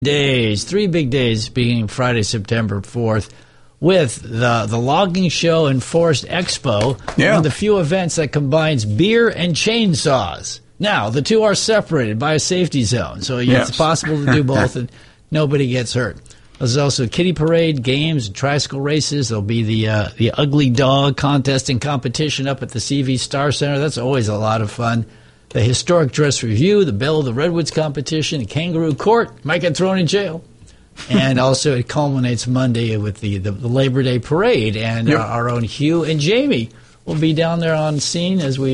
days, 3 big days beginning Friday, September 4th, with the Logging Show and Forest Expo, one of the few events that combines beer and chainsaws. Now, the two are separated by a safety zone, so it's possible to do both and nobody gets hurt. There's also Kitty Parade, games, and tricycle races. There'll be the Ugly Dog contest and competition up at the CV Star Center. That's always a lot of fun. The Historic Dress Review, the Belle of the Redwoods competition, the Kangaroo Court, might get thrown in jail. And also it culminates Monday with the Labor Day Parade. And our own Hugh and Jamie will be down there on scene as we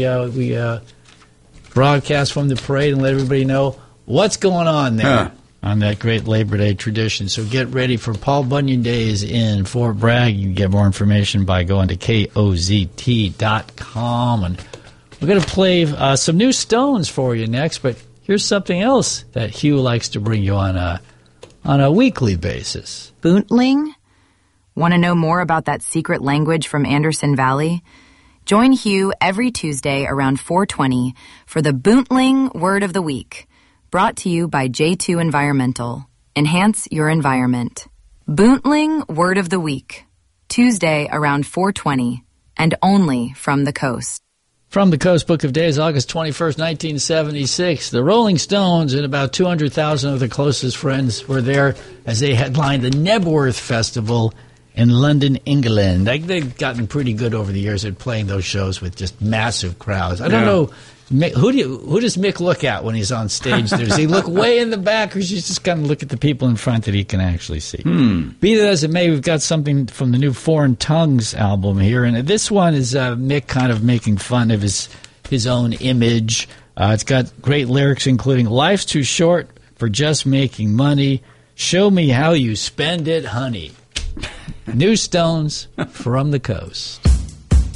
broadcast from the parade and let everybody know what's going on there. On that great Labor Day tradition. So get ready for Paul Bunyan Days in Fort Bragg. You can get more information by going to KOZT.com. And we're going to play some new Stones for you next, but here's something else that Hugh likes to bring you on a weekly basis. Boontling? Want to know more about that secret language from Anderson Valley? Join Hugh every Tuesday around 4:20 for the Boontling Word of the Week. Brought to you by J2 Environmental. Enhance your environment. Boontling Word of the Week. Tuesday around 4:20 and only from the coast. From the Coast Book of Days, August 21st, 1976, the Rolling Stones and about 200,000 of their closest friends were there as they headlined the Knebworth Festival in London, England. They've gotten pretty good over the years at playing those shows with just massive crowds. I don't know. Who does Mick look at when he's on stage? Does he look way in the back, or does he just kind of look at the people in front that he can actually see? Be that as it may, we've got something from the new Foreign Tongues album here, and this one is Mick kind of making fun of his own image. It's got great lyrics, including "Life's too short for just making money. Show me how you spend it, honey." New Stones from the coast.